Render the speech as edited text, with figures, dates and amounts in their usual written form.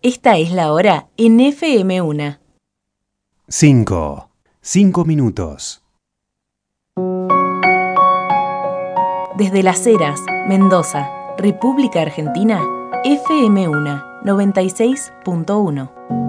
Esta es la hora en FM1. 5 minutos. Desde Las Heras, Mendoza, República Argentina, FM1 96.1.